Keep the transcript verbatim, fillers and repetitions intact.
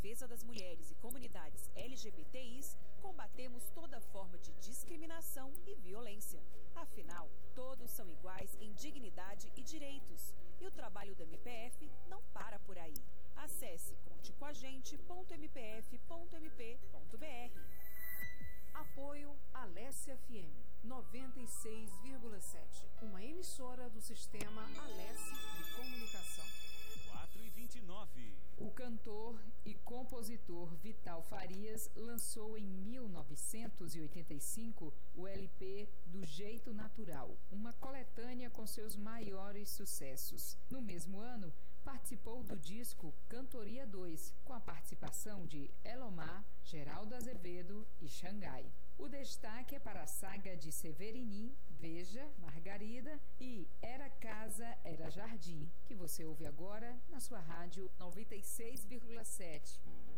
defesa das mulheres e comunidades L G B T Is, combatemos toda forma de discriminação e violência. Afinal, todos são iguais em dignidade e direitos. E o trabalho do M P F não para por aí. Acesse conte com a gente ponto m p f ponto m p ponto b r. Apoio Alesse F M noventa e seis vírgula sete, uma emissora do sistema Alesse de Comunicação. quatro e vinte e nove. O cantor e compositor Vital Farias lançou em mil novecentos e oitenta e cinco o L P Do Jeito Natural, uma coletânea com seus maiores sucessos. No mesmo ano, participou do disco Cantoria dois, com a participação de Elomar, Geraldo Azevedo e Xangai. O destaque é para a saga de Severinin, Veja, Margarida e Era Casa, Era Jardim, que você ouve agora na sua rádio noventa e seis vírgula sete.